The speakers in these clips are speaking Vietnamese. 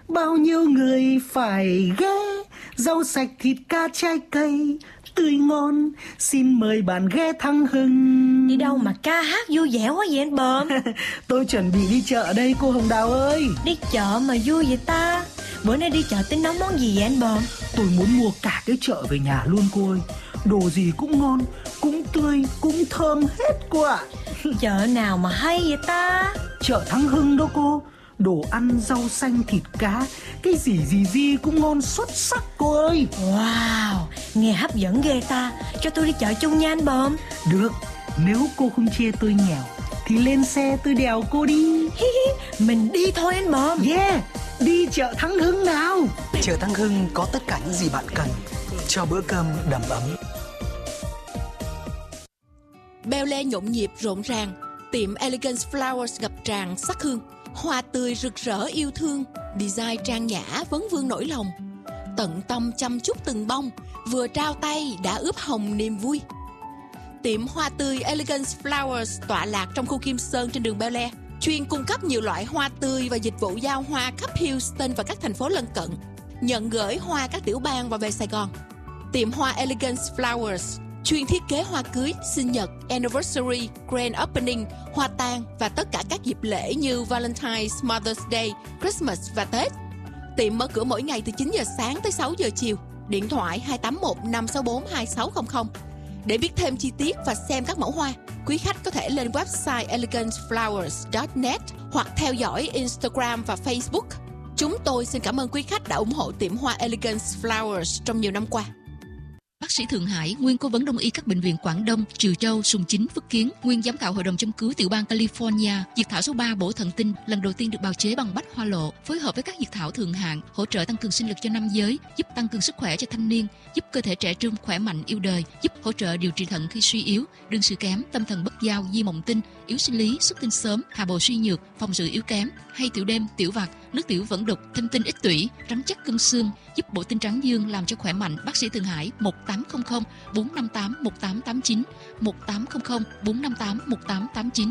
bao nhiêu người phải ghé. Rau sạch thịt cá trái cây tươi ngon, xin mời bạn ghé Thắng Hưng. Đi đâu mà ca hát vui vẻ quá vậy anh Bờm? Tôi chuẩn bị đi chợ đây cô Hồng Đào ơi. Đi chợ mà vui vậy ta? Bữa nay đi chợ tính nấu món gì vậy anh Bờm? Tôi muốn mua cả cái chợ về nhà luôn cô ơi. Đồ gì cũng ngon, cũng tươi, cũng thơm hết cô ạ. Chợ nào mà hay vậy ta? Chợ Thắng Hưng đó cô. Đồ ăn, rau xanh, thịt cá, cái gì cũng ngon xuất sắc cô ơi. Wow, nghe hấp dẫn ghê ta. Cho tôi đi chợ chung nha anh Bờm. Được, nếu cô không chê tôi nghèo thì lên xe tôi đèo cô đi. Mình đi thôi anh Bờm. Yeah, đi chợ Thắng Hưng nào. Chợ Thắng Hưng có tất cả những gì bạn cần cho bữa cơm đầm ấm. Bel Air nhộn nhịp rộn ràng, tiệm Elegance Flowers ngập tràn sắc hương, hoa tươi rực rỡ yêu thương, design trang nhã vấn vương nỗi lòng, tận tâm chăm chút từng bông, vừa trao tay đã ướp hồng niềm vui. Tiệm hoa tươi Elegance Flowers tọa lạc trong khu Kim Sơn trên đường Bel Air, chuyên cung cấp nhiều loại hoa tươi và dịch vụ giao hoa khắp Houston và các thành phố lân cận, nhận gửi hoa các tiểu bang và về Sài Gòn. Tiệm hoa Elegance Flowers chuyên thiết kế hoa cưới, sinh nhật, anniversary, grand opening, hoa tang và tất cả các dịp lễ như Valentine's, Mother's Day, Christmas và Tết. Tiệm mở cửa mỗi ngày từ 9 giờ sáng tới 6 giờ chiều. Điện thoại 281 564 2600. Để biết thêm chi tiết và xem các mẫu hoa, quý khách có thể lên website eleganceflowers.net hoặc theo dõi Instagram và Facebook. Chúng tôi xin cảm ơn quý khách đã ủng hộ tiệm hoa Elegance Flowers trong nhiều năm qua. Bác sĩ Thượng Hải, nguyên cố vấn đông y các bệnh viện Quảng Đông, Trừ Châu, Sùng Chính, Phước Kiến, nguyên giám khảo hội đồng châm cứu tiểu bang California, diệt thảo số 3 bổ thần tinh lần đầu tiên được bào chế bằng bách hoa lộ, phối hợp với các diệt thảo thượng hạng, hỗ trợ tăng cường sinh lực cho nam giới, giúp tăng cường sức khỏe cho thanh niên, giúp cơ thể trẻ trung khỏe mạnh yêu đời, giúp hỗ trợ điều trị thận khi suy yếu, đương sự kém, tâm thần bất giao, di mộng tinh, yếu sinh lý, xuất tinh sớm, hạ bồ suy nhược, phòng sự yếu kém, hay tiểu đêm, tiểu vặt, nước tiểu vẫn đục, thâm tinh ích tủy, rắn chắc cân xương, giúp bổ tinh trắng dương làm cho khỏe mạnh. Bác sĩ Thượng Hải 1800 458 1889 1800 458 1889.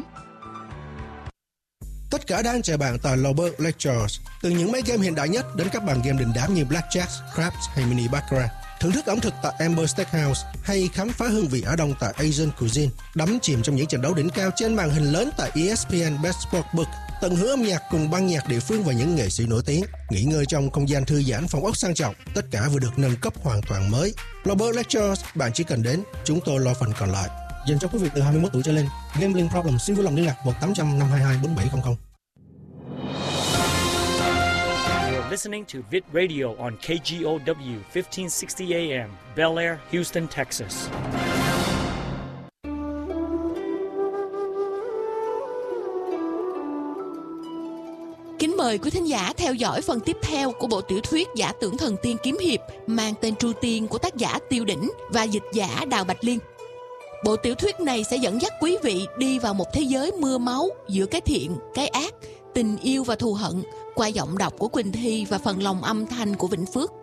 Tất cả đang chờ bạn tại Lobert Lectures. Từ những máy game hiện đại nhất đến các bàn game đình đám như Blackjack, Craps hay Mini Baccarat. Thưởng thức ẩm thực tại Amber Steakhouse hay khám phá hương vị Á Đông tại Asian Cuisine. Đắm chìm trong những trận đấu đỉnh cao trên màn hình lớn tại ESPN Best Sportsbook. Tận hưởng âm nhạc cùng ban nhạc địa phương và những nghệ sĩ nổi tiếng. Nghỉ ngơi trong không gian thư giãn, phòng ốc sang trọng. Tất cả vừa được nâng cấp hoàn toàn mới. Lobert Lectures, bạn chỉ cần đến, chúng tôi lo phần còn lại. Dành cho quý vị từ 21 tuổi trở lên. Gambling problem xin vui lòng liên lạc 1-800-522-4700. Listening to Vid Radio on KGOW 1560 AM, Bel Air, Houston, Texas. Kính mời quý thính giả theo dõi phần tiếp theo của bộ tiểu thuyết Giả tưởng thần tiên kiếm hiệp mang tên Tru Tiên của tác giả Tiêu Đỉnh và dịch giả Đào Bạch Liên. Bộ tiểu thuyết này sẽ dẫn dắt quý vị đi vào một thế giới mưa máu giữa cái thiện, cái ác, tình yêu và thù hận qua giọng đọc của Quỳnh Thi và phần lồng âm thanh của Vĩnh Phước.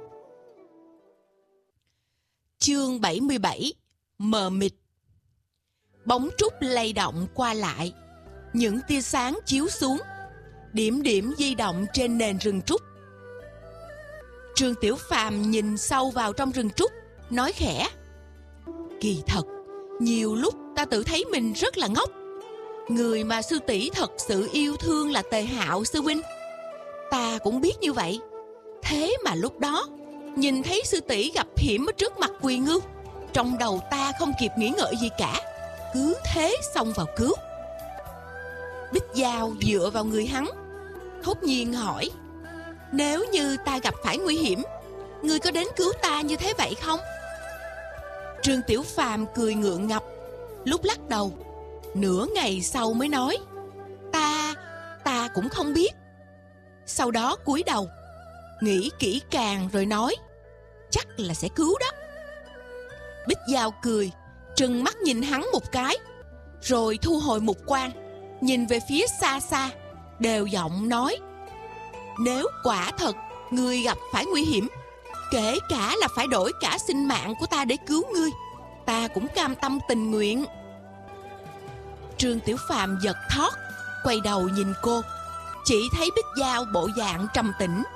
Chương 77: Mờ mịt. Bóng trúc lay động qua lại, những tia sáng chiếu xuống, điểm điểm di động trên nền rừng trúc. Trương Tiểu Phàm nhìn sâu vào trong rừng trúc, nói khẽ: Kỳ thật, nhiều lúc ta tự thấy mình rất là ngốc. Người mà sư tỷ thật sự yêu thương là Tề Hạo sư huynh. Ta cũng biết như vậy. Thế mà lúc đó nhìn thấy sư tỷ gặp hiểm ở trước mặt Quỳ Ngưu, trong đầu ta không kịp nghĩ ngợi gì cả, cứ thế xông vào cứu. Bích Giao dựa vào người hắn, thốt nhiên hỏi: Nếu như ta gặp phải nguy hiểm, ngươi có đến cứu ta như thế vậy không? Trương Tiểu Phàm cười ngượng ngập, lúc lắc đầu, nửa ngày sau mới nói: Ta cũng không biết. Sau đó cúi đầu, nghĩ kỹ càng rồi nói: Chắc là sẽ cứu đó. Bích Giao cười, trừng mắt nhìn hắn một cái, rồi thu hồi mục quang, nhìn về phía xa xa, đều giọng nói: Nếu quả thật ngươi gặp phải nguy hiểm, kể cả là phải đổi cả sinh mạng của ta để cứu ngươi, ta cũng cam tâm tình nguyện. Trương Tiểu Phàm giật thót, quay đầu nhìn cô, chỉ thấy Bích Giao bộ dạng trầm tĩnh,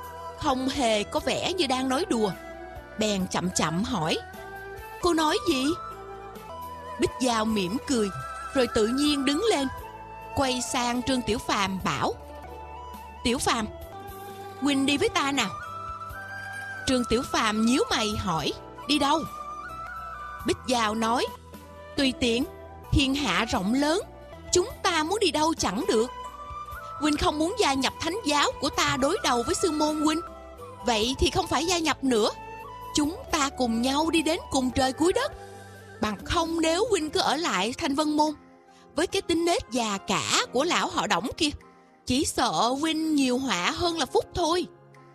không hề có vẻ như đang nói đùa, bèn chậm chậm hỏi: Cô nói gì? Bích Giao mỉm cười, rồi tự nhiên đứng lên, quay sang Trương Tiểu Phàm bảo: Tiểu Phàm, huynh đi với ta nào. Trương Tiểu Phàm nhíu mày hỏi: Đi đâu? Bích Giao nói: Tùy tiện, thiên hạ rộng lớn, chúng ta muốn đi đâu chẳng được. Huynh không muốn gia nhập thánh giáo của ta đối đầu với sư môn huynh, vậy thì không phải gia nhập nữa. Chúng ta cùng nhau đi đến cùng trời cuối đất. Bằng không nếu huynh cứ ở lại Thanh Vân Môn, với cái tính nết già cả của lão họ Đổng kia, chỉ sợ huynh nhiều họa hơn là phúc thôi.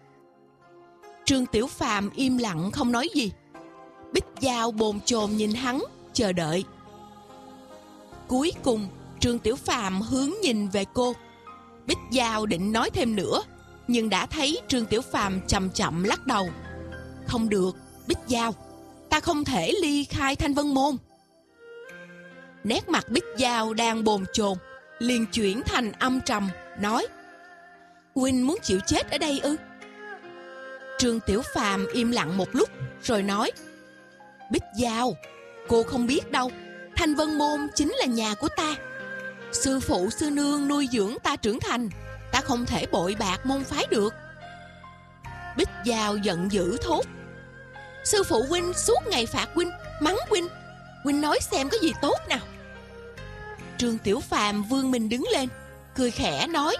Trương Tiểu Phàm im lặng không nói gì. Bích Giao bồn chồn nhìn hắn, chờ đợi. Cuối cùng Trương Tiểu Phàm hướng nhìn về cô. Bích Giao định nói thêm nữa, nhưng đã thấy Trương Tiểu Phàm chậm chậm lắc đầu. Không được, Bích Giao, ta không thể ly khai Thanh Vân Môn. Nét mặt Bích Giao đang bồn chồn liền chuyển thành âm trầm, nói: Huynh muốn chịu chết ở đây ư? Trương Tiểu Phàm im lặng một lúc rồi nói: Bích Giao, cô không biết đâu, Thanh Vân Môn chính là nhà của ta. Sư phụ sư nương nuôi dưỡng ta trưởng thành, ta không thể bội bạc môn phái được. Bích Giao giận dữ thốt: Sư phụ huynh suốt ngày phạt huynh, mắng huynh, huynh nói xem có gì tốt nào. Trương Tiểu Phàm vươn mình đứng lên, cười khẽ nói: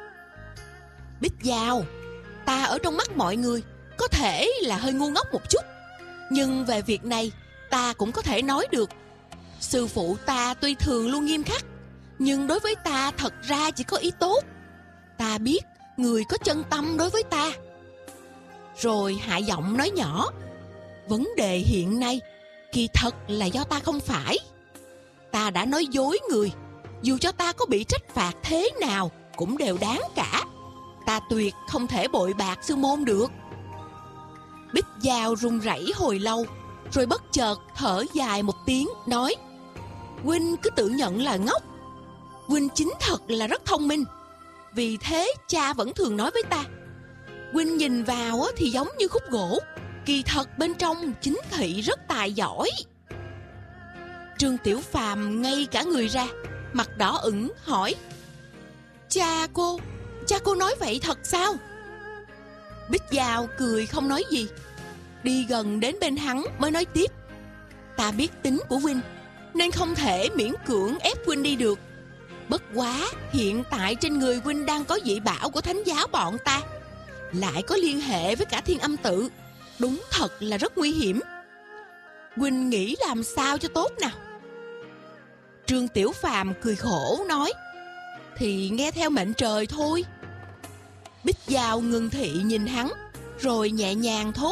Bích Giao, ta ở trong mắt mọi người có thể là hơi ngu ngốc một chút, nhưng về việc này ta cũng có thể nói được. Sư phụ ta tuy thường luôn nghiêm khắc, nhưng đối với ta thật ra chỉ có ý tốt. Ta biết người có chân tâm đối với ta. Rồi hạ giọng nói nhỏ: Vấn đề hiện nay kỳ thật là do ta không phải. Ta đã nói dối người, dù cho ta có bị trách phạt thế nào cũng đều đáng cả. Ta tuyệt không thể bội bạc sư môn được. Bích Giao run rẩy hồi lâu, rồi bất chợt thở dài một tiếng, nói: Huynh cứ tự nhận là ngốc. Huynh chính thật là rất thông minh. Vì thế cha vẫn thường nói với ta, huynh nhìn vào thì giống như khúc gỗ, kỳ thật bên trong chính thị rất tài giỏi. Trương Tiểu Phàm ngây cả người ra, mặt đỏ ửng hỏi: Cha cô nói vậy thật sao? Bích Giao cười không nói gì, đi gần đến bên hắn mới nói tiếp: Ta biết tính của huynh, nên không thể miễn cưỡng ép huynh đi được. Bất quá hiện tại trên người huynh đang có dị bảo của thánh giáo bọn ta, lại có liên hệ với cả Thiên Âm Tự, đúng thật là rất nguy hiểm. Huynh nghĩ làm sao cho tốt nào? Trương Tiểu Phàm cười khổ nói: Thì nghe theo mệnh trời thôi. Bích Giao ngưng thị nhìn hắn, rồi nhẹ nhàng thốt: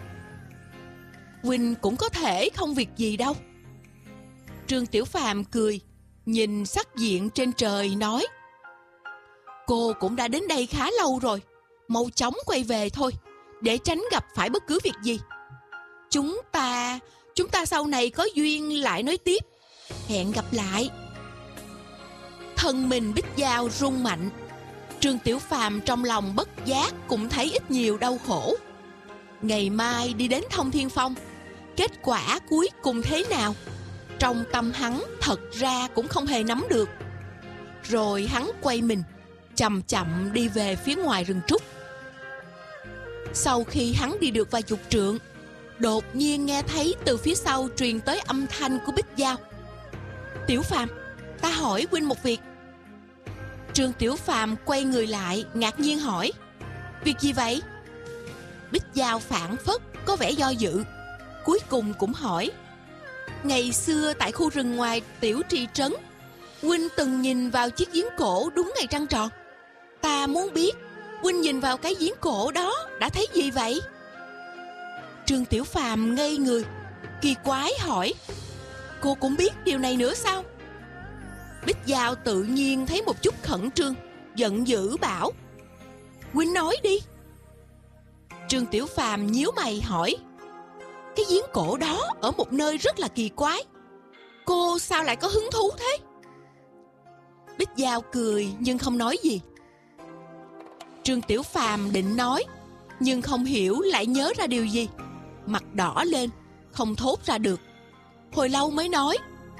Huynh cũng có thể không việc gì đâu. Trương Tiểu Phàm cười, nhìn sắc diện trên trời nói: Cô cũng đã đến đây khá lâu rồi, mau chóng quay về thôi, để tránh gặp phải bất cứ việc gì. Chúng ta sau này có duyên lại nói tiếp. Hẹn gặp lại. Thân mình Bích Giao rung mạnh. Trương Tiểu Phàm trong lòng bất giác cũng thấy ít nhiều đau khổ. Ngày mai đi đến Thông Thiên Phong, kết quả cuối cùng thế nào, trong tâm hắn thật ra cũng không hề nắm được. Rồi hắn quay mình, chậm chậm đi về phía ngoài rừng trúc. Sau khi hắn đi được vài chục trượng, đột nhiên nghe thấy từ phía sau truyền tới âm thanh của Bích Giao: Tiểu Phàm, ta hỏi huynh một việc. Trương Tiểu Phàm quay người lại, ngạc nhiên hỏi: Việc gì vậy? Bích Giao phảng phất có vẻ do dự, cuối cùng cũng hỏi: Ngày xưa tại khu rừng ngoài Tiểu Trì Trấn, huynh từng nhìn vào chiếc giếng cổ đúng ngày trăng tròn. Ta muốn biết huynh nhìn vào cái giếng cổ đó đã thấy gì vậy? Trương Tiểu Phàm ngây người, kỳ quái hỏi: Cô cũng biết điều này nữa sao? Bích Giao tự nhiên thấy một chút khẩn trương, giận dữ bảo: Huynh nói đi. Trương Tiểu Phàm nhíu mày hỏi: Cái giếng cổ đó ở một nơi rất là kỳ quái, cô sao lại có hứng thú thế? Bích Giao cười nhưng không nói gì. Trương Tiểu Phàm định nói, nhưng không hiểu lại nhớ ra điều gì. Mặt đỏ lên, không thốt ra được. Hồi lâu mới nói: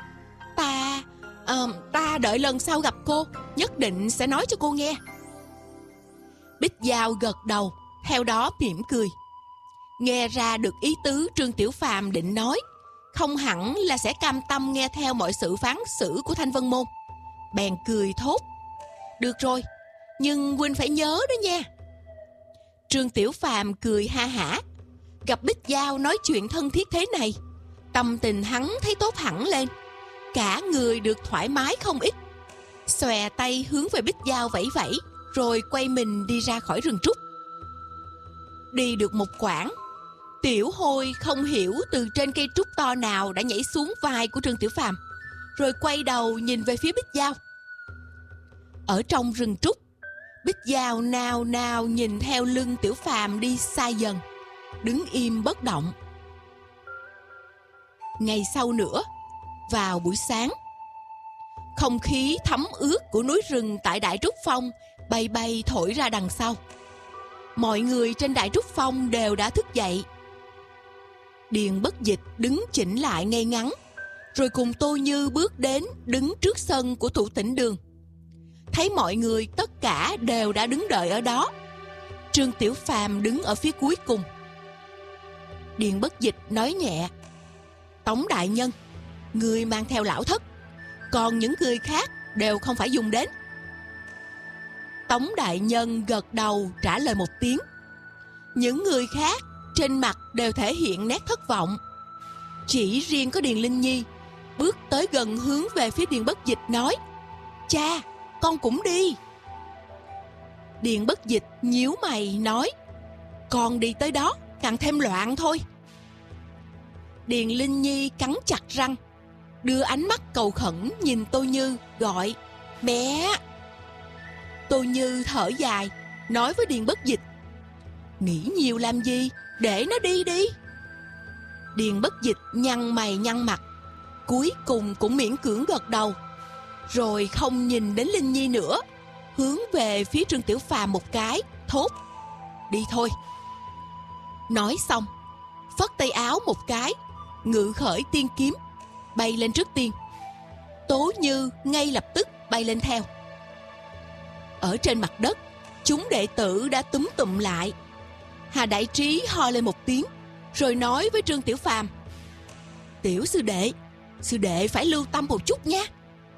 Ta đợi lần sau gặp cô, nhất định sẽ nói cho cô nghe. Bích Giao gật đầu, theo đó mỉm cười. Nghe ra được ý tứ Trương Tiểu Phàm định nói, không hẳn là sẽ cam tâm nghe theo mọi sự phán xử của Thanh Vân Môn. Bèn cười thốt: Được rồi, nhưng huynh phải nhớ đó nha. Trương Tiểu Phàm cười ha hả. Gặp Bích Giao nói chuyện thân thiết thế này, tâm tình hắn thấy tốt hẳn lên, cả người được thoải mái không ít. Xòe tay hướng về Bích Giao vẫy vẫy, rồi quay mình đi ra khỏi rừng trúc. Đi được một quãng, Tiểu Hôi không hiểu từ trên cây trúc to nào đã nhảy xuống vai của Trương Tiểu Phàm, rồi quay đầu nhìn về phía Bích Giao. Ở trong rừng trúc, Bích Giao nao nao nhìn theo lưng Tiểu Phàm đi xa dần, đứng im bất động. Ngày sau nữa, vào buổi sáng, không khí thấm ướt của núi rừng tại Đại Trúc Phong bay bay thổi ra đằng sau. Mọi người trên Đại Trúc Phong đều đã thức dậy. Điền Bất Dịch đứng chỉnh lại ngay ngắn, rồi cùng Tô Như bước đến đứng trước sân của Tụ Tĩnh Đường. Thấy mọi người tất cả đều đã đứng đợi ở đó. Trương Tiểu Phàm đứng ở phía cuối cùng. Điền Bất Dịch nói nhẹ: Tống đại nhân, người mang theo lão thất, còn những người khác đều không phải dùng đến. Tống đại nhân gật đầu trả lời một tiếng. Những người khác trên mặt đều thể hiện nét thất vọng. Chỉ riêng có Điền Linh Nhi bước tới gần hướng về phía Điền Bất Dịch nói: Cha, con cũng đi. Điền Bất Dịch nhíu mày nói: Con đi tới đó càng thêm loạn thôi. Điền Linh Nhi cắn chặt răng, đưa ánh mắt cầu khẩn nhìn Tô Như, gọi: Mẹ. Tô Như thở dài, nói với Điền Bất Dịch: Nghĩ nhiều làm gì, để nó đi đi. Điền Bất Dịch nhăn mày nhăn mặt, cuối cùng cũng miễn cưỡng gật đầu, rồi không nhìn đến Linh Nhi nữa, hướng về phía Trương Tiểu Phàm một cái, thốt: Đi thôi. Nói xong, phất tay áo một cái, ngự khởi tiên kiếm, bay lên trước tiên. Tố Như ngay lập tức bay lên theo. Ở trên mặt đất, chúng đệ tử đã túm tụm lại. Hà Đại Trí ho lên một tiếng, rồi nói với Trương Tiểu Phàm: Tiểu sư đệ phải lưu tâm một chút nha.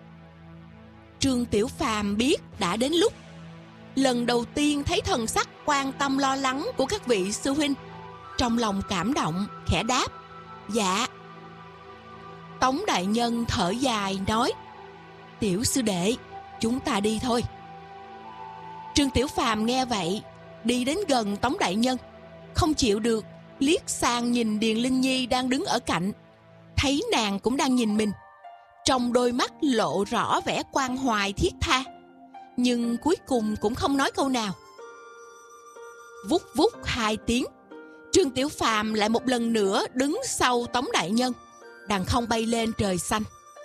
Trương Tiểu Phàm biết đã đến lúc. Lần đầu tiên thấy thần sắc quan tâm lo lắng của các vị sư huynh, trong lòng cảm động, khẽ đáp: Dạ. Tống đại nhân thở dài nói: Tiểu sư đệ, chúng ta đi thôi. Trương Tiểu Phàm nghe vậy, đi đến gần Tống đại nhân, không chịu được, liếc sang nhìn Điền Linh Nhi đang đứng ở cạnh, thấy nàng cũng đang nhìn mình. Trong đôi mắt lộ rõ vẻ quan hoài thiết tha, nhưng cuối cùng cũng không nói câu nào. Vút vút 2 tiếng, Trương Tiểu Phàm lại một lần nữa đứng sau Tống đại nhân, đằng không bay lên trời xanh.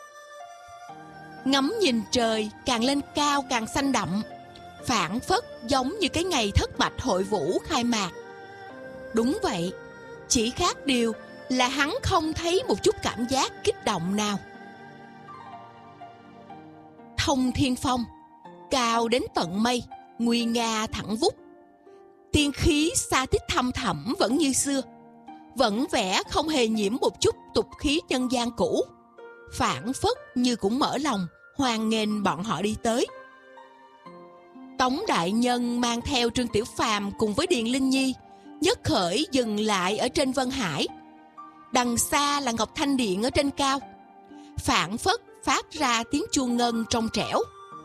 Ngắm nhìn trời càng lên cao càng xanh đậm, phảng phất giống như cái ngày thất bạch hội vũ khai mạc. Đúng vậy, chỉ khác điều là hắn không thấy một chút cảm giác kích động nào. Thông thiên phong, cao đến tận mây, nguy nga thẳng vút. Tiên khí xa tích thăm thẳm vẫn như xưa, vẫn vẻ không hề nhiễm một chút tục khí nhân gian cũ, phảng phất như cũng mở lòng hoan nghênh bọn họ đi tới. Tống đại nhân mang theo Trương Tiểu Phàm cùng với Điền Linh Nhi nhất khởi dừng lại ở trên Vân Hải. Đằng xa là Ngọc Thanh Điện ở trên cao, phảng phất phát ra tiếng chuông ngân trong trẻo.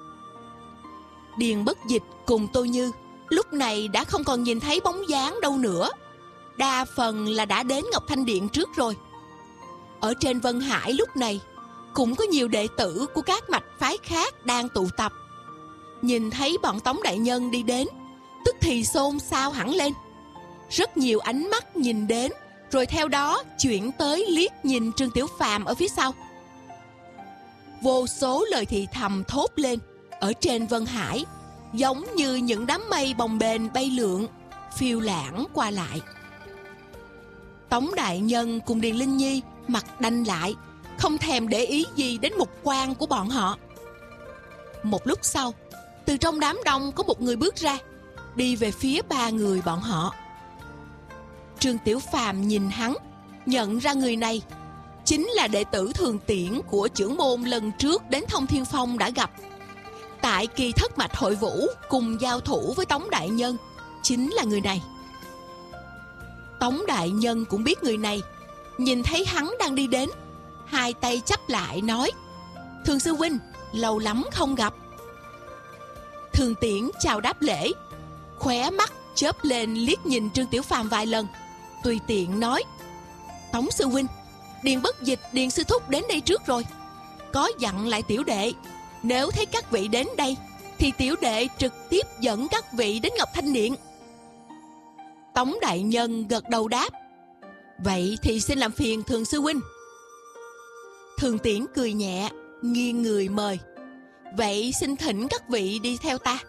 Điền Bất Dịch cùng Tô Như lúc này đã không còn nhìn thấy bóng dáng đâu nữa, đa phần là đã đến Ngọc Thanh Điện trước rồi. Ở trên Vân Hải lúc này cũng có nhiều đệ tử của các mạch phái khác đang tụ tập. Nhìn thấy bọn Tống đại nhân đi đến, tức thì xôn xao hẳn lên. Rất nhiều ánh mắt nhìn đến, rồi theo đó chuyển tới liếc nhìn Trương Tiểu Phàm ở phía sau. Vô số lời thì thầm thốt lên ở trên Vân Hải, giống như những đám mây bồng bềnh bay lượn, phiêu lãng qua lại. Tống đại nhân cùng Điền Linh Nhi mặt đanh lại, không thèm để ý gì đến mục quang của bọn họ. Một lúc sau, từ trong đám đông có một người bước ra, đi về phía ba người bọn họ. Trương Tiểu Phàm nhìn hắn, nhận ra người này chính là đệ tử Thường Tiễn của trưởng môn lần trước đến Thông Thiên Phong đã gặp. Tại kỳ thất mạch hội vũ cùng giao thủ với Tống đại nhân, chính là người này. Tống đại nhân cũng biết người này, nhìn thấy hắn đang đi đến, hai tay chắp lại nói: Thường sư huynh, lâu lắm không gặp. Thường Tiễn chào đáp lễ, khóe mắt chớp lên liếc nhìn Trương Tiểu Phàm vài lần, tùy tiện nói: Tống sư huynh, Điền Bất Dịch, Điền sư thúc đến đây trước rồi, có dặn lại tiểu đệ, nếu thấy các vị đến đây thì tiểu đệ trực tiếp dẫn các vị đến Ngọc Thanh Điện. Tống đại nhân gật đầu đáp: Vậy thì xin làm phiền Thường sư huynh. Thường Tiễn cười nhẹ, nghiêng người mời: Vậy xin thỉnh các vị đi theo ta.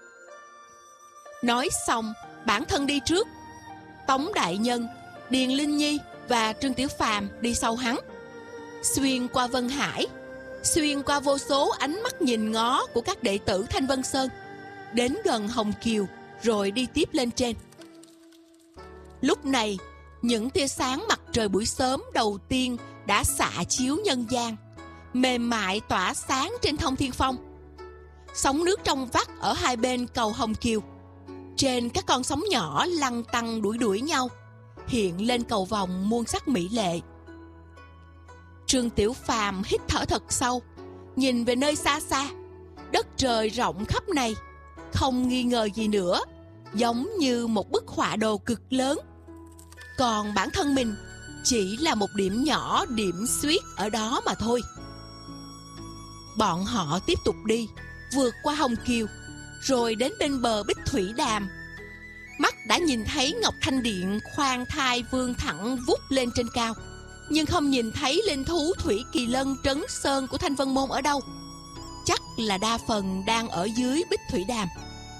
Nói xong, bản thân đi trước. Tống đại nhân, Điền Linh Nhi và Trương Tiểu Phàm đi sau hắn. Xuyên qua Vân Hải, xuyên qua vô số ánh mắt nhìn ngó của các đệ tử Thanh Vân Sơn, đến gần Hồng Kiều, rồi đi tiếp lên trên. Lúc này, những tia sáng mặt trời buổi sớm đầu tiên đã xạ chiếu nhân gian, mềm mại tỏa sáng trên Thông Thiên Phong. Sóng nước trong vắt ở hai bên cầu Hồng Kiều, trên các con sóng nhỏ lăn tăn đuổi nhau, hiện lên cầu vồng muôn sắc mỹ lệ. Trương Tiểu Phàm hít thở thật sâu, nhìn về nơi xa xa, đất trời rộng khắp này, không nghi ngờ gì nữa, giống như một bức họa đồ cực lớn. Còn bản thân mình chỉ là một điểm nhỏ, điểm xuyết ở đó mà thôi. Bọn họ tiếp tục đi, vượt qua Hồng Kiều, rồi đến bên bờ Bích Thủy Đàm. Mắt đã nhìn thấy Ngọc Thanh Điện khoan thai vươn thẳng vút lên trên cao, nhưng không nhìn thấy linh thú Thủy Kỳ Lân Trấn Sơn của Thanh Vân Môn ở đâu. Chắc là đa phần đang ở dưới Bích Thủy Đàm.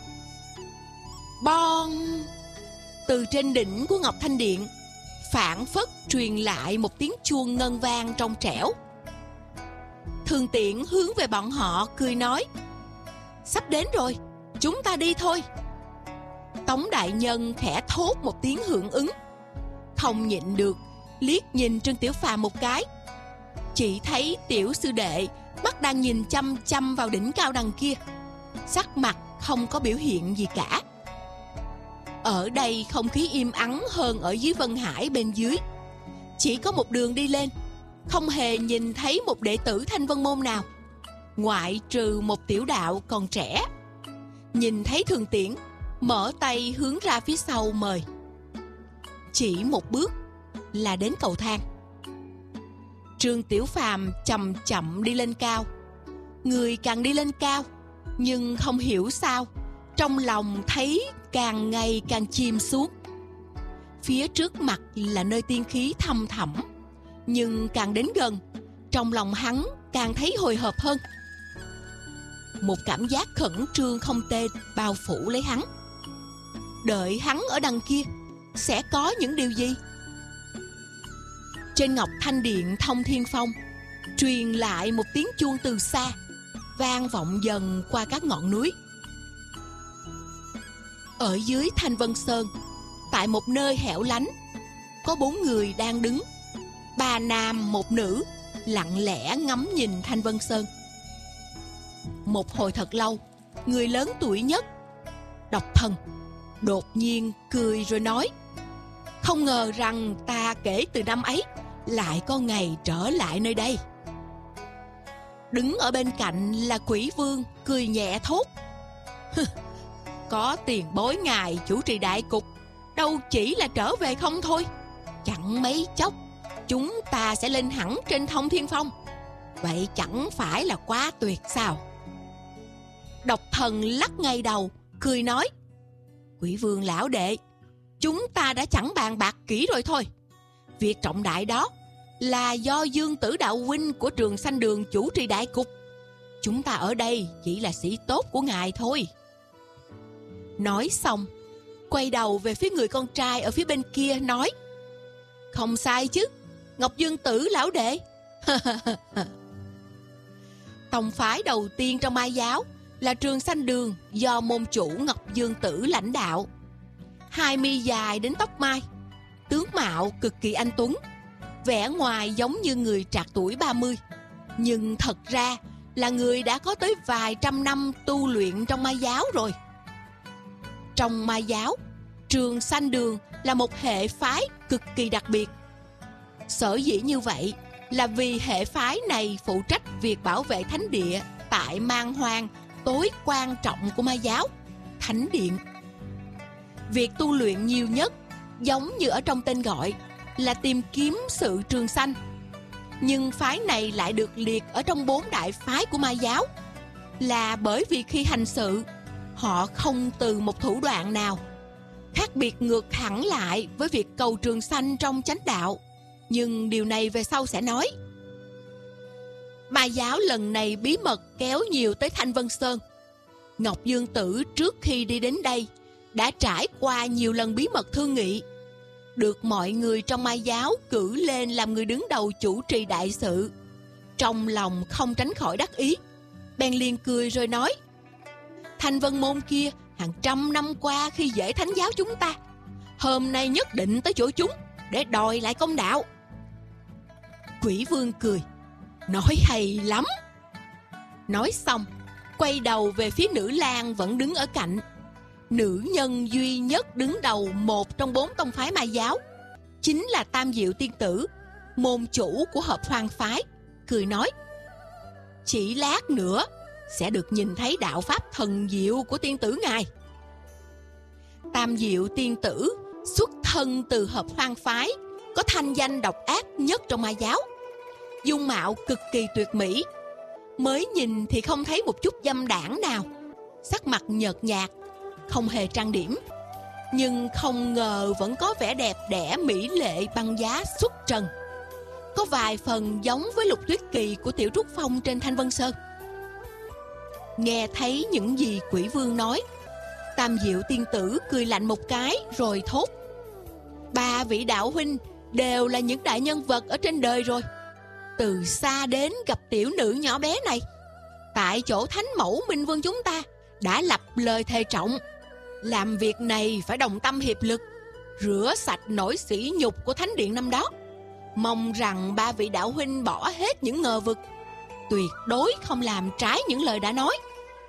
Bon! Từ trên đỉnh của Ngọc Thanh Điện phảng phất truyền lại một tiếng chuông ngân vang trong trẻo. Thường Tiễn hướng về bọn họ cười nói: Sắp đến rồi, chúng ta đi thôi. Tống đại nhân khẽ thốt một tiếng hưởng ứng, không nhịn được liếc nhìn Trương Tiểu Phàm một cái. Chỉ thấy tiểu sư đệ mắt đang nhìn chăm chăm vào đỉnh cao đằng kia, sắc mặt không có biểu hiện gì cả. Ở đây không khí im ắng hơn ở dưới Vân Hải bên dưới. Chỉ có một đường đi lên, không hề nhìn thấy một đệ tử Thanh Vân Môn nào, ngoại trừ một tiểu đạo còn trẻ. Nhìn thấy Thường Tiễn, mở tay hướng ra phía sau mời. Chỉ một bước là đến cầu thang. Trương Tiểu Phàm chậm chậm đi lên cao. Người càng đi lên cao, nhưng không hiểu sao trong lòng thấy càng ngày càng chìm xuống. Phía trước mặt là nơi tiên khí thâm thẳm, nhưng càng đến gần, trong lòng hắn càng thấy hồi hộp hơn. Một cảm giác khẩn trương không tên bao phủ lấy hắn. Đợi hắn ở đằng kia sẽ có những điều gì? Trên Ngọc Thanh Điện Thông Thiên Phong truyền lại một tiếng chuông từ xa, vang vọng dần qua các ngọn núi. Ở dưới Thanh Vân Sơn, tại một nơi hẻo lánh, có 4 người đang đứng, 3 nam 1 nữ, lặng lẽ ngắm nhìn Thanh Vân Sơn. Một hồi thật lâu, người lớn tuổi nhất, Độc Thần, đột nhiên cười rồi nói: Không ngờ rằng ta kể từ năm ấy lại có ngày trở lại nơi đây. Đứng ở bên cạnh là Quỷ Vương cười nhẹ thốt: Có tiền bối ngài chủ trì đại cục, đâu chỉ là trở về không thôi. Chẳng mấy chốc chúng ta sẽ lên hẳn trên Thông Thiên Phong. Vậy chẳng phải là quá tuyệt sao? Độc Thần lắc ngay đầu, cười nói: Quỷ Vương lão đệ, chúng ta đã chẳng bàn bạc kỹ rồi thôi. Việc trọng đại đó là do Dương Tử đạo huynh của Trường Sanh Đường chủ trì đại cục. Chúng ta ở đây chỉ là sĩ tốt của ngài thôi. Nói xong, quay đầu về phía người con trai ở phía bên kia nói: Không sai chứ, Ngọc Dương Tử lão đệ. Tông phái đầu tiên trong Mai giáo là Trường Sanh Đường do môn chủ Ngọc Dương Tử lãnh đạo. Hai mi dài đến tóc mai, tướng mạo cực kỳ anh tuấn, vẻ ngoài giống như người trạc tuổi 30, nhưng thật ra là người đã có tới vài trăm năm tu luyện trong Mai giáo rồi. Trong Mai giáo, Trường Sanh Đường là một hệ phái cực kỳ đặc biệt. Sở dĩ như vậy là vì hệ phái này phụ trách việc bảo vệ thánh địa tại man hoang tối quan trọng của Mai giáo, thánh điện. Việc tu luyện nhiều nhất, giống như ở trong tên gọi, là tìm kiếm sự trường sanh. Nhưng phái này lại được liệt ở trong 4 đại phái của Mai giáo, là bởi vì khi hành sự, họ không từ một thủ đoạn nào, khác biệt ngược hẳn lại với việc cầu trường sanh trong chánh đạo. Nhưng điều này về sau sẽ nói. Mai giáo lần này bí mật kéo nhiều tới Thanh Vân Sơn. Ngọc Dương Tử trước khi đi đến đây đã trải qua nhiều lần bí mật thương nghị, được mọi người trong Mai giáo cử lên làm người đứng đầu chủ trì đại sự. Trong lòng không tránh khỏi đắc ý, bèn liền cười rồi nói: Thanh Vân môn kia hàng trăm năm qua khi dễ thánh giáo chúng ta, hôm nay nhất định tới chỗ chúng để đòi lại công đạo. Quỷ Vương cười: Nói hay lắm. Nói xong, quay đầu về phía nữ lang vẫn đứng ở cạnh, nữ nhân duy nhất đứng đầu một trong 4 tông phái Mai giáo, chính là Tam Diệu Tiên Tử, môn chủ của Hợp Hoang phái, cười nói: Chỉ lát nữa sẽ được nhìn thấy đạo pháp thần diệu của tiên tử ngài. Tam Diệu Tiên Tử xuất thân từ Hợp Hoang phái, có thanh danh độc ác nhất trong Mai giáo, dung mạo cực kỳ tuyệt mỹ, mới nhìn thì không thấy một chút dâm đãng nào, sắc mặt nhợt nhạt, không hề trang điểm, nhưng không ngờ vẫn có vẻ đẹp đẽ mỹ lệ băng giá xuất trần, có vài phần giống với Lục Tuyết Kỳ của Tiểu Trúc Phong trên Thanh Vân Sơn. Nghe thấy những gì Quỷ Vương nói, Tam Diệu Tiên Tử cười lạnh một cái rồi thốt: 3 vị đạo huynh đều là những đại nhân vật ở trên đời rồi, từ xa đến gặp tiểu nữ nhỏ bé này, tại chỗ Thánh Mẫu Minh Vương chúng ta đã lập lời thề trọng, làm việc này phải đồng tâm hiệp lực, rửa sạch nỗi sỉ nhục của thánh điện năm đó. Mong rằng 3 vị đạo huynh bỏ hết những ngờ vực, tuyệt đối không làm trái những lời đã nói.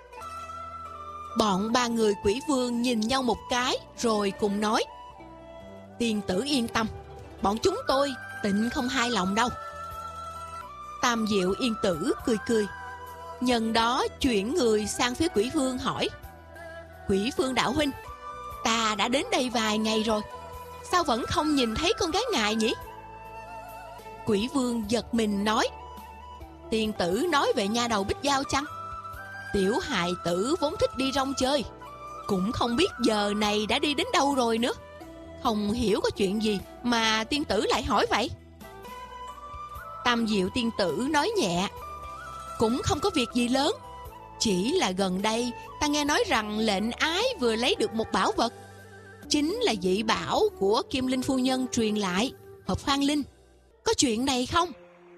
Bọn 3 người Quỷ Vương nhìn nhau một cái rồi cùng nói: Tiên tử yên tâm, bọn chúng tôi tịnh không hai lòng đâu. Tam Diệu Yên Tử cười cười, nhân đó chuyển người sang phía Quỷ Vương hỏi: Quỷ Vương đạo huynh, ta đã đến đây vài ngày rồi, sao vẫn không nhìn thấy con gái ngài nhỉ? Quỷ Vương giật mình nói: Tiên tử nói về nha đầu Bích Giao chăng? Tiểu hài tử vốn thích đi rong chơi, cũng không biết giờ này đã đi đến đâu rồi nữa. Không hiểu có chuyện gì mà tiên tử lại hỏi vậy? Tam Diệu Tiên Tử nói nhẹ: Cũng không có việc gì lớn, chỉ là gần đây ta nghe nói rằng lệnh ái vừa lấy được một bảo vật, chính là dị bảo của Kim Linh phu nhân truyền lại, Hợp Hoang Linh. Có chuyện này không?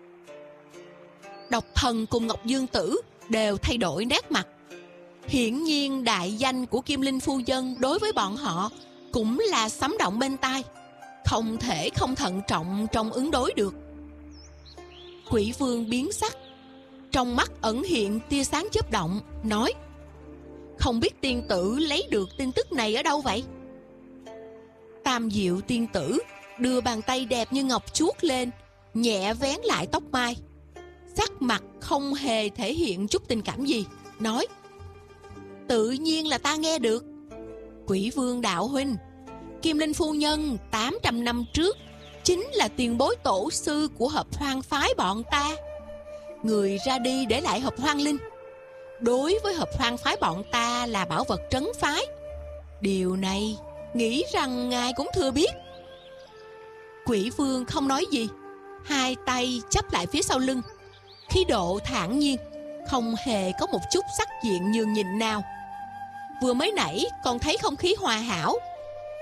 Độc Thần cùng Ngọc Dương Tử đều thay đổi nét mặt. Hiển nhiên đại danh của Kim Linh phu nhân đối với bọn họ cũng là sấm động bên tai, không thể không thận trọng trong ứng đối được. Quỷ Vương biến sắc, trong mắt ẩn hiện tia sáng chớp động, nói: Không biết tiên tử lấy được tin tức này ở đâu vậy? Tam Diệu Tiên Tử đưa bàn tay đẹp như ngọc chuốt lên, nhẹ vén lại tóc mai, sắc mặt không hề thể hiện chút tình cảm gì, nói: Tự nhiên là ta nghe được. Quỷ Vương đạo huynh, Kim Linh phu nhân 800 năm trước chính là tiền bối tổ sư của Hợp Hoang phái bọn ta. Người ra đi để lại Hợp Hoang Linh, đối với Hợp Hoang phái bọn ta là bảo vật trấn phái. Điều này nghĩ rằng ngài cũng thừa biết. Quỷ Vương không nói gì, hai tay chắp lại phía sau lưng, khí độ thản nhiên, không hề có một chút sắc diện nhường nhịn nào. Vừa mới nãy còn thấy không khí hòa hảo,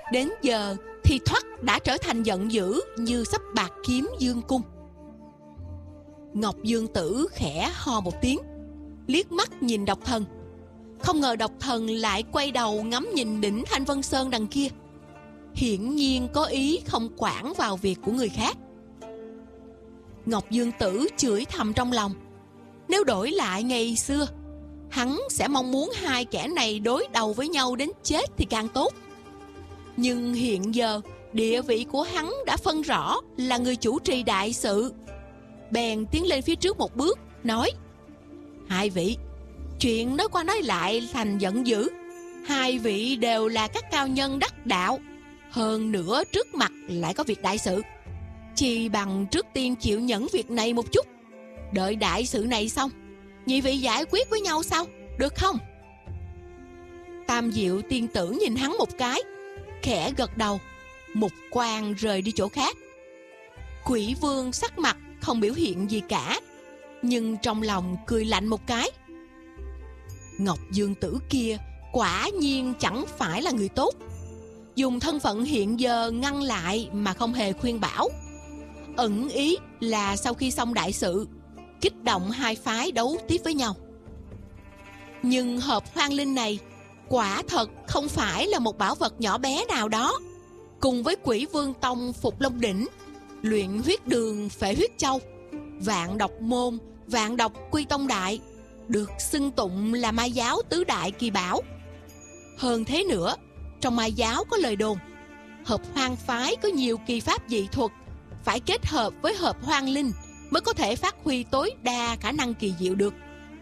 Đến giờ thì thoắt đã trở thành giận dữ như sắp bạc kiếm dương cung. Ngọc Dương Tử khẽ ho một tiếng, liếc mắt nhìn độc thần. Không ngờ độc thần lại quay đầu ngắm nhìn đỉnh Thanh Vân Sơn đằng kia, hiển nhiên có ý không quản vào việc của người khác. Ngọc Dương Tử chửi thầm trong lòng. Nếu đổi lại ngày xưa, hắn sẽ mong muốn hai kẻ này đối đầu với nhau đến chết thì càng tốt. Nhưng hiện giờ địa vị của hắn đã phân rõ là người chủ trì đại sự. Bèn tiến lên phía trước một bước, nói: hai vị, chuyện nói qua nói lại thành giận dữ. Hai vị đều là các cao nhân đắc đạo, hơn nữa trước mặt lại có việc đại sự. Chỉ bằng trước tiên chịu nhẫn việc này một chút, đợi đại sự này xong, nhị vị giải quyết với nhau sao, được không? Tam Diệu tiên tử nhìn hắn một cái, khẽ gật đầu, mục quang rời đi chỗ khác. Quỷ Vương sắc mặt không biểu hiện gì cả, nhưng trong lòng cười lạnh một cái. Ngọc Dương Tử kia quả nhiên chẳng phải là người tốt, dùng thân phận hiện giờ ngăn lại mà không hề khuyên bảo, ẩn ý là sau khi xong đại sự, kích động hai phái đấu tiếp với nhau. Nhưng hộp hoang linh này quả thật không phải là một bảo vật nhỏ bé nào đó. Cùng với Quỷ Vương Tông Phục Long Đỉnh, Luyện Huyết Đường Phệ Huyết Châu, Vạn Độc Môn, Vạn Độc Quy Tông Đại được xưng tụng là ma giáo tứ đại kỳ bảo. Hơn thế nữa, trong ma giáo có lời đồn hợp hoang phái có nhiều kỳ pháp dị thuật, phải kết hợp với hợp hoang linh mới có thể phát huy tối đa khả năng kỳ diệu được.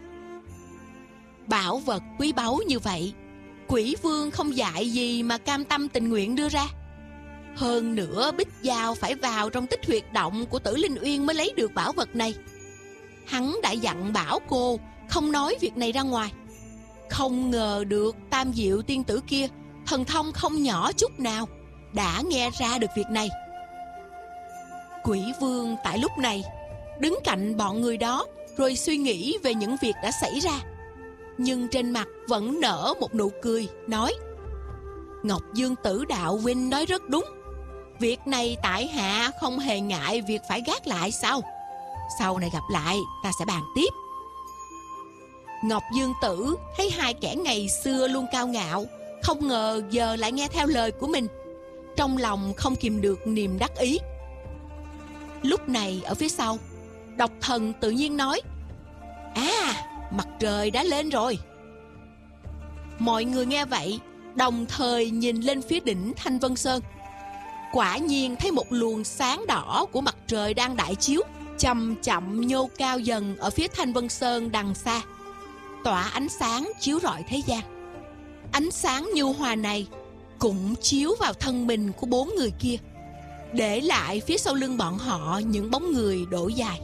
Bảo vật quý báu như vậy, Quỷ Vương không dạy gì mà cam tâm tình nguyện đưa ra. Hơn nữa Bích Giao phải vào trong tích huyệt động của Tử Linh Uyên mới lấy được bảo vật này. Hắn đã dặn bảo cô không nói việc này ra ngoài. Không ngờ được Tam Diệu tiên tử kia thần thông không nhỏ chút nào, đã nghe ra được việc này. Quỷ Vương tại lúc này đứng cạnh bọn người đó, rồi suy nghĩ về những việc đã xảy ra, nhưng trên mặt vẫn nở một nụ cười, nói: Ngọc Dương Tử đạo huynh nói rất đúng. Việc này tại hạ không hề ngại việc phải gác lại sau. Sau này gặp lại ta sẽ bàn tiếp. Ngọc Dương Tử thấy hai kẻ ngày xưa luôn cao ngạo, không ngờ giờ lại nghe theo lời của mình, trong lòng không kìm được niềm đắc ý. Lúc này ở phía sau, Độc Thần tự nhiên nói: mặt trời đã lên rồi. Mọi người nghe vậy đồng thời nhìn lên phía đỉnh Thanh Vân Sơn. Quả nhiên thấy một luồng sáng đỏ của mặt trời đang đại chiếu, chậm chậm nhô cao dần ở phía Thanh Vân Sơn đằng xa, tỏa ánh sáng chiếu rọi thế gian. Ánh sáng nhu hòa này cũng chiếu vào thân mình của bốn người kia, để lại phía sau lưng bọn họ những bóng người đổ dài.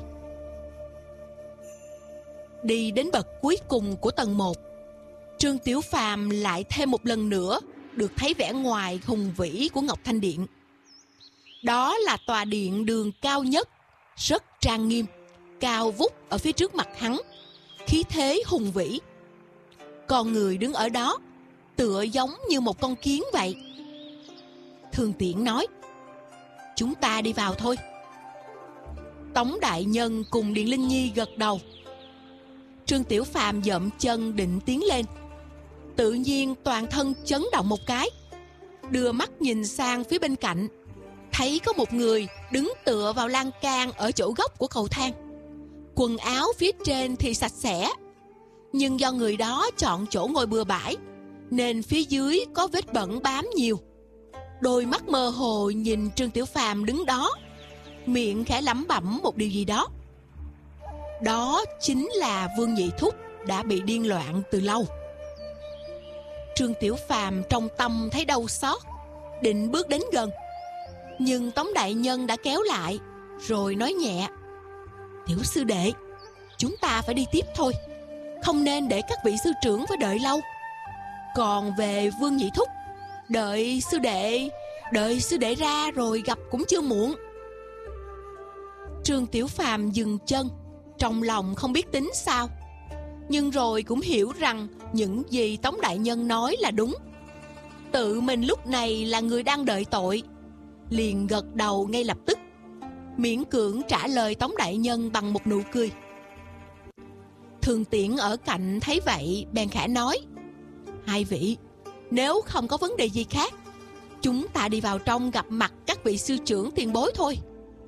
Đi đến bậc cuối cùng của tầng 1, Trương Tiểu Phàm lại thêm một lần nữa được thấy vẻ ngoài hùng vĩ của Ngọc Thanh Điện. Đó là tòa điện đường cao nhất, rất trang nghiêm, cao vút ở phía trước mặt hắn, khí thế hùng vĩ. Con người đứng ở đó tựa giống như một con kiến vậy. Thường Tiễn nói: chúng ta đi vào thôi. Tống đại nhân cùng Điện Linh Nhi gật đầu. Trương Tiểu Phàm dậm chân định tiến lên, tự nhiên toàn thân chấn động một cái, đưa mắt nhìn sang phía bên cạnh, thấy có một người đứng tựa vào lan can ở chỗ góc của cầu thang. Quần áo phía trên thì sạch sẽ, nhưng do người đó chọn chỗ ngồi bừa bãi nên phía dưới có vết bẩn bám nhiều. Đôi mắt mơ hồ nhìn Trương Tiểu Phàm đứng đó, miệng khẽ lẩm bẩm một điều gì đó. Đó chính là Vương Nhị Thúc đã bị điên loạn từ lâu. Trương Tiểu Phàm trong tâm thấy đau xót, định bước đến gần, nhưng Tống đại nhân đã kéo lại, rồi nói nhẹ: Tiểu sư đệ, chúng ta phải đi tiếp thôi, không nên để các vị sư trưởng phải đợi lâu. Còn về Vương Nhị Thúc, đợi sư đệ ra rồi gặp cũng chưa muộn. Trương Tiểu Phàm dừng chân, trong lòng không biết tính sao, nhưng rồi cũng hiểu rằng những gì Tống đại nhân nói là đúng. tự mình lúc này là người đang đợi tội, liền gật đầu ngay lập tức, miễn cưỡng trả lời Tống đại nhân bằng một nụ cười. Thường Tiễn ở cạnh thấy vậy bèn khẽ nói: hai vị, nếu không có vấn đề gì khác, chúng ta đi vào trong gặp mặt các vị sư trưởng tiền bối thôi.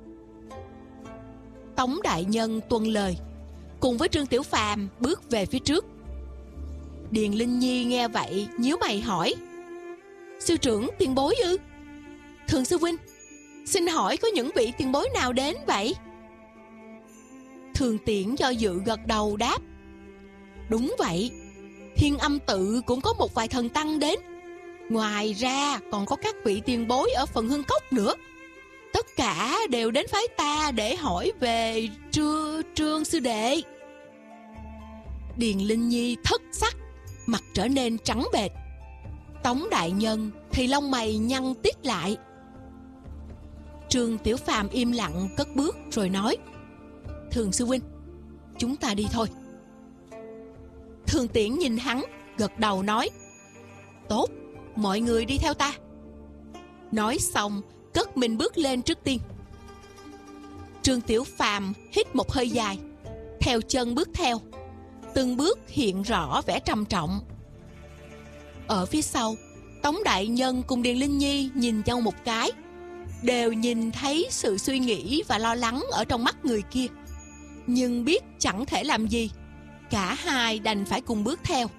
Tống đại nhân tuân lời, cùng với Trương Tiểu Phàm bước về phía trước. Điền Linh Nhi nghe vậy nhíu mày hỏi: sư trưởng tiền bối ư? Thường sư huynh, xin hỏi có những vị tiền bối nào đến vậy? Thường Tiễn do dự gật đầu đáp: đúng vậy, Thiên Âm tự cũng có một vài thần tăng đến. Ngoài ra còn có các vị tiền bối ở phần Hưng Cốc nữa. Tất cả đều đến phái ta để hỏi về Trương sư đệ. Điền Linh Nhi thất sắc, mặt trở nên trắng bệch. Tống đại nhân thì lông mày nhăn tít lại. Trương Tiểu Phàm im lặng cất bước rồi nói: Thường sư huynh, chúng ta đi thôi. Thường Tiễn nhìn hắn, gật đầu nói: tốt, mọi người đi theo ta. Nói xong cất mình bước lên trước tiên. Trương Tiểu Phàm hít một hơi dài, theo chân bước theo, từng bước hiện rõ vẻ trầm trọng. Ở phía sau, Tống đại nhân cùng Điền Linh Nhi nhìn nhau một cái, đều nhìn thấy sự suy nghĩ và lo lắng ở trong mắt người kia, nhưng biết chẳng thể làm gì, cả hai đành phải cùng bước theo.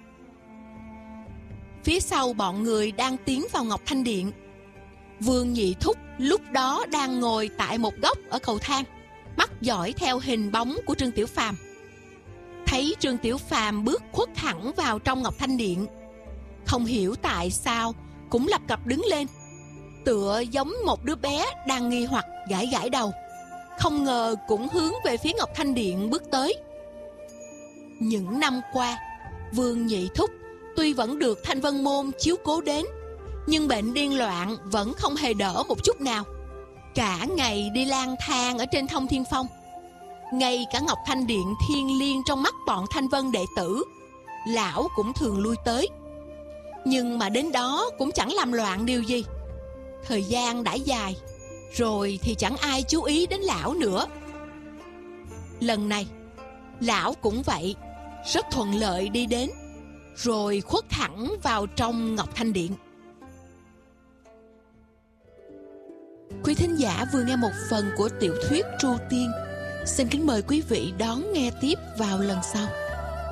Phía sau bọn người đang tiến vào Ngọc Thanh Điện. Vương Nhị Thúc lúc đó đang ngồi tại một góc ở cầu thang, mắt dõi theo hình bóng của Trương Tiểu Phàm. Thấy Trương Tiểu Phàm bước khuất hẳn vào trong Ngọc Thanh Điện, không hiểu tại sao cũng lập cập đứng lên, tựa giống một đứa bé đang nghi hoặc gãi gãi đầu, không ngờ cũng hướng về phía Ngọc Thanh Điện bước tới. Những năm qua, Vương Nhị Thúc tuy vẫn được Thanh Vân Môn chiếu cố đến, nhưng bệnh điên loạn vẫn không hề đỡ một chút nào. Cả ngày đi lang thang ở trên Thông Thiên Phong. Ngay cả Ngọc Thanh Điện thiêng liêng trong mắt bọn Thanh Vân đệ tử, lão cũng thường lui tới. Nhưng mà đến đó cũng chẳng làm loạn điều gì. Thời gian đã dài, rồi thì chẳng ai chú ý đến lão nữa. Lần này, lão cũng vậy, rất thuận lợi đi đến, rồi khuất hẳn vào trong Ngọc Thanh Điện. Quý thính giả vừa nghe một phần của tiểu thuyết Tru Tiên. Xin kính mời quý vị đón nghe tiếp vào lần sau.